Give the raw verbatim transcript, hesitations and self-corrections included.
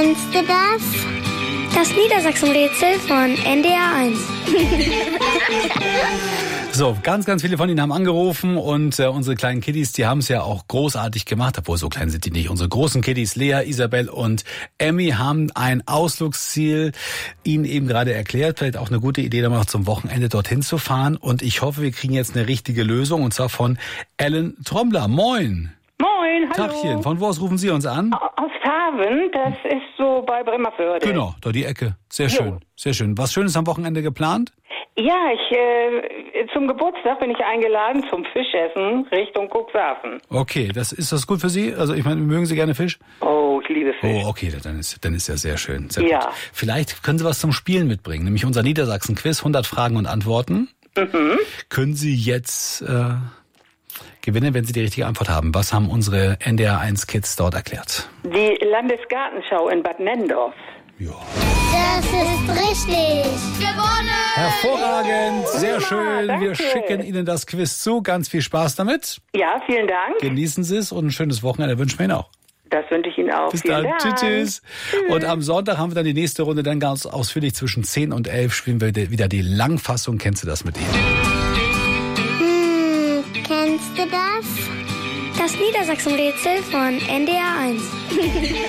Kennst du das? Das Niedersachsen-Rätsel von N D R eins. So, ganz, ganz viele von Ihnen haben angerufen und äh, unsere kleinen Kiddies, die haben es ja auch großartig gemacht, obwohl so klein sind die nicht. Unsere großen Kiddies, Lea, Isabel und Emmy, haben ein Ausflugsziel Ihnen eben gerade erklärt. Vielleicht auch eine gute Idee, dann noch zum Wochenende dorthin zu fahren. Und ich hoffe, wir kriegen jetzt eine richtige Lösung, und zwar von Ellen Trommler. Moin! Moin, hallo. Tagchen, von wo aus rufen Sie uns an? Aus Haven, das ist so bei Bremerförde. Genau, da die Ecke. Sehr schön, Jo. sehr schön. Was Schönes am Wochenende geplant? Ja, ich äh, zum Geburtstag bin ich eingeladen zum Fischessen Richtung Cuxhaven. Okay, das ist das gut für Sie? Also ich meine, mögen Sie gerne Fisch? Oh, ich liebe Fisch. Oh, okay, dann ist dann ist ja sehr schön. Sehr Ja. gut. Vielleicht können Sie was zum Spielen mitbringen, nämlich unser Niedersachsen-Quiz, hundert Fragen und Antworten. Mhm. Können Sie jetzt äh, gewinnen, wenn Sie die richtige Antwort haben. Was haben unsere N D R eins Kids dort erklärt? Die Landesgartenschau in Bad Nendorf. Ja. Das ist richtig. Gewonnen! Hervorragend, sehr schön. Wir danke. schicken Ihnen das Quiz zu. Ganz viel Spaß damit. Ja, vielen Dank. Genießen Sie es und ein schönes Wochenende wünschen wir Ihnen auch. Das wünsche ich Ihnen auch. Bis vielen dann. Dank. Tschüss, tschüss. Und am Sonntag haben wir dann die nächste Runde, dann ganz ausführlich zwischen zehn und elf spielen wir wieder die Langfassung. Kennst du das mit Ihnen? Hm, kennst du das? Das Niedersachsen-Rätsel von N D R eins.